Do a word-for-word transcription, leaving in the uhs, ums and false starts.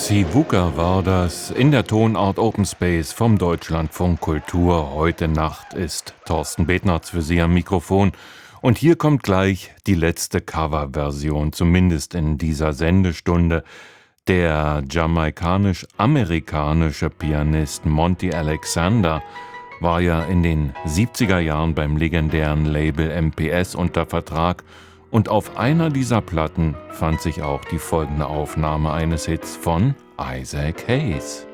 Sivuca war das in der Tonart Open Space vom Deutschlandfunk Kultur. Heute Nacht ist Thorsten Betnarz für Sie am Mikrofon. Und hier kommt gleich die letzte Coverversion, zumindest in dieser Sendestunde. Der jamaikanisch-amerikanische Pianist Monty Alexander war ja in den siebziger Jahren beim legendären Label M P S unter Vertrag. Und auf einer dieser Platten fand sich auch die folgende Aufnahme eines Hits von Isaac Hayes.